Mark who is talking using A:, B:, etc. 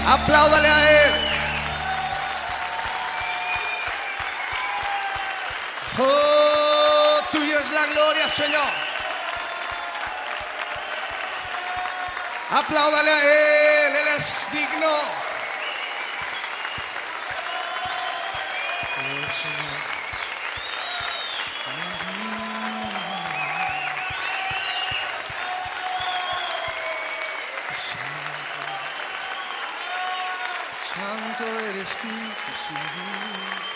A: Apláudale a Él. Oh, tuya es la gloria, Señor. Apláudale a Él, Él es digno. Oh, Señor. Santo eres tú, Señor.